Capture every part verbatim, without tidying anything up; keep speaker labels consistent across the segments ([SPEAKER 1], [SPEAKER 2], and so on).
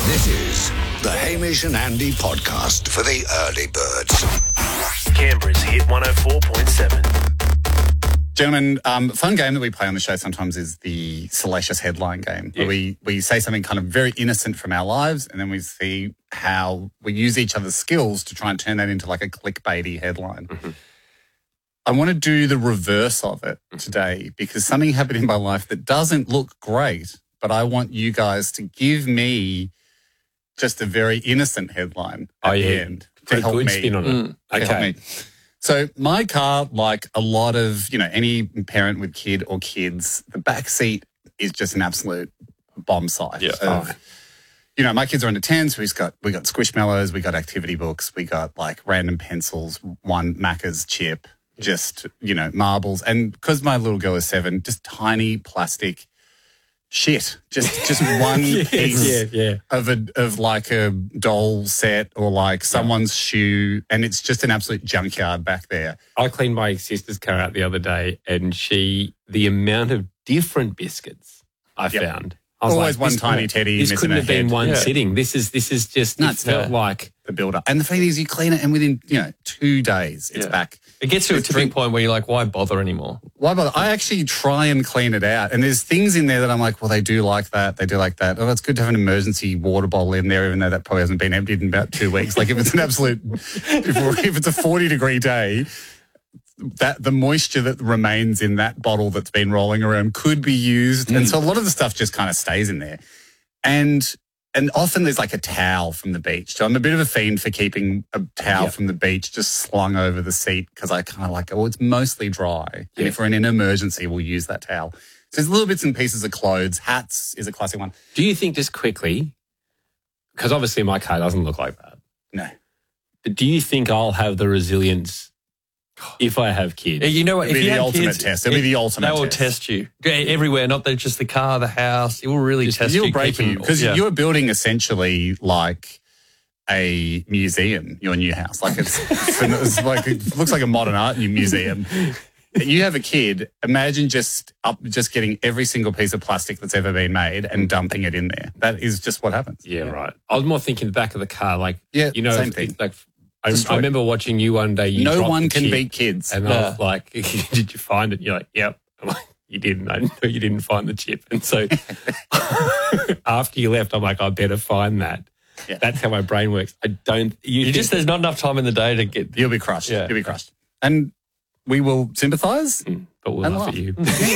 [SPEAKER 1] This is the Hamish and Andy podcast for the early birds.
[SPEAKER 2] Canberra's Hit one oh four point seven.
[SPEAKER 3] Gentlemen, um, fun game that we play on the show sometimes is the salacious headline game,
[SPEAKER 4] Yeah.
[SPEAKER 3] where we, we say something kind of very innocent from our lives, and then we see how we use each other's skills to try and turn that into like a clickbaity headline.
[SPEAKER 4] Mm-hmm.
[SPEAKER 3] I want to do the reverse of it today because something happened in my life that doesn't look great, but I want you guys to give me just a very innocent headline at
[SPEAKER 4] Oh,
[SPEAKER 3] the
[SPEAKER 4] yeah.
[SPEAKER 3] end to
[SPEAKER 4] Pretty
[SPEAKER 3] help
[SPEAKER 4] good
[SPEAKER 3] me.
[SPEAKER 4] spin on it.
[SPEAKER 3] to help
[SPEAKER 4] Okay.
[SPEAKER 3] me. So my car, like a lot of, you know, any parent with kid or kids, the back seat is just an absolute bomb site.
[SPEAKER 4] Yeah.
[SPEAKER 3] of- You know, my kids are under ten, so we've got, we got Squishmallows, we got activity books, we got like random pencils, one Macca's chip, just, you know, marbles. And because my little girl is seven, just tiny plastic shit. Just just one piece
[SPEAKER 4] Yeah, yeah.
[SPEAKER 3] of a of like a doll set or like someone's shoe, and it's just an absolute junkyard back there.
[SPEAKER 4] I cleaned my sister's car out the other day, and she, the amount of different biscuits I
[SPEAKER 3] Yep.
[SPEAKER 4] found. I was
[SPEAKER 3] Always
[SPEAKER 4] like,
[SPEAKER 3] one
[SPEAKER 4] this-
[SPEAKER 3] tiny teddy
[SPEAKER 4] This
[SPEAKER 3] missing
[SPEAKER 4] couldn't
[SPEAKER 3] a
[SPEAKER 4] have been
[SPEAKER 3] head.
[SPEAKER 4] one
[SPEAKER 3] Yeah.
[SPEAKER 4] sitting. This is this is just,
[SPEAKER 3] No,
[SPEAKER 4] it
[SPEAKER 3] it's
[SPEAKER 4] felt
[SPEAKER 3] fair.
[SPEAKER 4] like,
[SPEAKER 3] The builder. And the thing is, you clean it, and within, you know, two days, it's
[SPEAKER 5] Yeah.
[SPEAKER 3] back.
[SPEAKER 5] It gets to a
[SPEAKER 3] It's
[SPEAKER 5] tipping
[SPEAKER 3] drink-
[SPEAKER 5] point where you're like, why bother anymore?
[SPEAKER 3] Why bother? I actually try and clean it out. And there's things in there that I'm like, well, they do like that. They do like that. Oh, it's good to have an emergency water bottle in there, even though that probably hasn't been emptied in about two weeks. Like if it's an absolute, if, if it's a forty degree day, that the moisture that remains in that bottle that's been rolling around could be used. And so a lot of the stuff just kind of stays in there. And and often there's like a towel from the beach. So I'm a bit of a fiend for keeping a towel
[SPEAKER 4] Yep.
[SPEAKER 3] from the beach just slung over the seat because I kind of like, oh, it's mostly dry. And
[SPEAKER 4] Yeah.
[SPEAKER 3] if we're in an emergency, we'll use that towel. So there's little bits and pieces of clothes. Hats is a classic one.
[SPEAKER 4] do you think just quickly, because obviously my car doesn't look like that,
[SPEAKER 3] No.
[SPEAKER 4] but do you think I'll have the resilience if I have kids?
[SPEAKER 5] Yeah, you know what?
[SPEAKER 3] It'll
[SPEAKER 5] If
[SPEAKER 3] be
[SPEAKER 5] you
[SPEAKER 3] the
[SPEAKER 5] have
[SPEAKER 3] ultimate
[SPEAKER 5] kids,
[SPEAKER 3] test. It'll be the ultimate
[SPEAKER 5] They will
[SPEAKER 3] test.
[SPEAKER 5] test you Yeah, everywhere, not that just the car, the house. It will really test
[SPEAKER 3] You'll
[SPEAKER 5] you.
[SPEAKER 3] break
[SPEAKER 5] keep
[SPEAKER 3] you
[SPEAKER 5] them-
[SPEAKER 3] because
[SPEAKER 5] yeah.
[SPEAKER 3] you're building essentially like a museum, your new house. Like it's, it's like it looks like a modern art new museum. You have a kid. Imagine just up, just getting every single piece of plastic that's ever been made and dumping it in there. That is just what happens.
[SPEAKER 4] Yeah, right. I was more thinking the back of the car, like,
[SPEAKER 3] Yeah,
[SPEAKER 4] you know,
[SPEAKER 3] same
[SPEAKER 4] if-
[SPEAKER 3] thing.
[SPEAKER 4] like I,
[SPEAKER 3] Destroy.
[SPEAKER 4] I remember watching you one day. You
[SPEAKER 3] No
[SPEAKER 4] dropped
[SPEAKER 3] one
[SPEAKER 4] the
[SPEAKER 3] can
[SPEAKER 4] chip,
[SPEAKER 3] beat kids.
[SPEAKER 4] and I
[SPEAKER 5] Yeah.
[SPEAKER 4] was like, "Did you find it?" You're like, "Yep." I'm like, "You didn't. I know you didn't find the chip." And so after you left, I'm like, "I better find that."
[SPEAKER 3] Yeah.
[SPEAKER 4] That's how my brain works. I don't. You,
[SPEAKER 5] You
[SPEAKER 4] think-
[SPEAKER 5] just, there's not enough time in the day to get.
[SPEAKER 3] You'll be crushed.
[SPEAKER 5] Yeah.
[SPEAKER 3] You'll be crushed. And we will sympathise.
[SPEAKER 4] but we'll
[SPEAKER 3] and
[SPEAKER 4] laugh at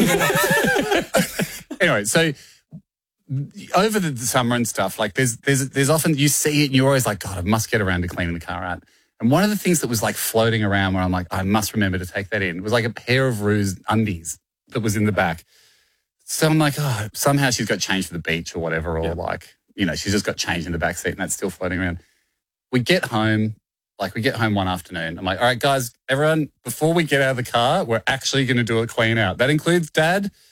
[SPEAKER 3] laugh.
[SPEAKER 4] you.
[SPEAKER 3] Anyway, so over the summer and stuff, like there's there's there's often you see it and you're always like, God, I must get around to cleaning the car out. And one of the things that was like floating around where I'm like, I must remember to take that in was like a pair of Rue's undies that was in the back. So I'm like, oh, somehow she's got changed for the beach or whatever, or
[SPEAKER 4] Yeah.
[SPEAKER 3] like, you know, she's just got changed in the back seat and that's still floating around. We get home, like we get home one afternoon. I'm like, all right, guys, everyone, before we get out of the car, we're actually going to do a clean out. That includes Dad.